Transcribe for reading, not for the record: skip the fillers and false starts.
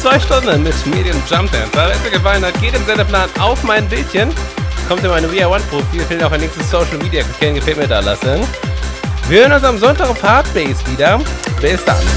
2 Stunden mit Medium Jump Dance. Wenn es dir gefallen hat, geht im Sendeplan auf mein Bildchen. Kommt in meine VR1-Profil, findet auch ein nächstes Social Media. Gefällt mir da lassen. Wir hören uns am Sonntag auf Hardbase wieder. Bis dann.